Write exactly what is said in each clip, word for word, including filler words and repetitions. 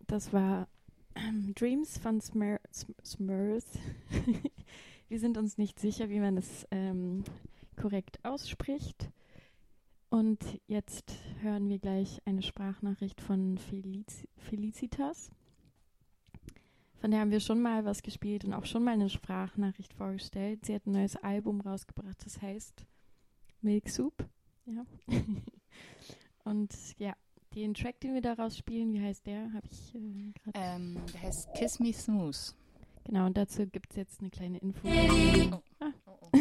Das war ähm, Dreams von Smir- Sm- Smurf. Wir sind uns nicht sicher, wie man das ähm, korrekt ausspricht. Und jetzt hören wir gleich eine Sprachnachricht von Felici- Felicitas. Von der haben wir schon mal was gespielt und auch schon mal eine Sprachnachricht vorgestellt. Sie hat ein neues Album rausgebracht, das heißt Milk Soup. Ja. Und ja, den Track, den wir daraus spielen, wie heißt der? Habe ich äh, gerade. Ähm, der heißt Kiss Me Smooth. Genau, und dazu gibt es jetzt eine kleine Info. Oh. Ah. Oh, oh.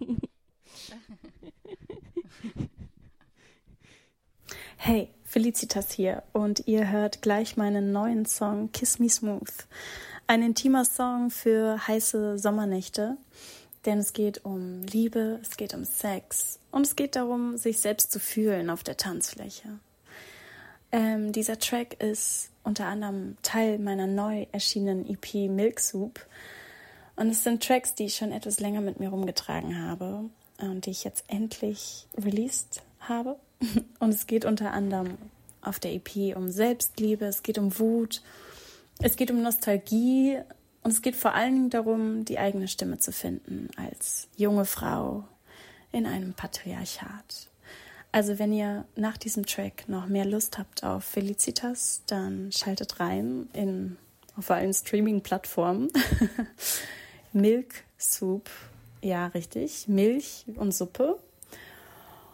Hey, Felicitas hier und ihr hört gleich meinen neuen Song Kiss Me Smooth. Ein intimer Song für heiße Sommernächte, denn es geht um Liebe, es geht um Sex und es geht darum, sich selbst zu fühlen auf der Tanzfläche. Ähm, dieser Track ist unter anderem Teil meiner neu erschienenen E P Milk Soup und es sind Tracks, die ich schon etwas länger mit mir rumgetragen habe und die ich jetzt endlich released habe. Und es geht unter anderem auf der E P um Selbstliebe, es geht um Wut, es geht um Nostalgie und es geht vor allen Dingen darum, die eigene Stimme zu finden als junge Frau in einem Patriarchat. Also wenn ihr nach diesem Track noch mehr Lust habt auf Felicitas, dann schaltet rein in, auf allen Streaming-Plattformen. Milk Soup, ja richtig, Milch und Suppe.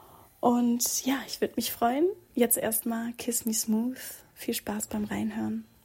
Und ja, ich würde mich freuen. Jetzt erstmal Kiss Me Smooth. Viel Spaß beim Reinhören.